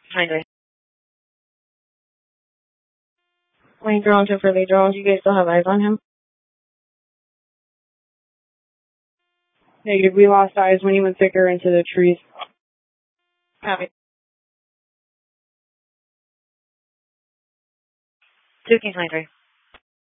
9-3. Wayne drone to Furley Jones. You guys still have eyes on him? Negative. We lost eyes when he went thicker into the trees. Copy. 2 Kings 9-3.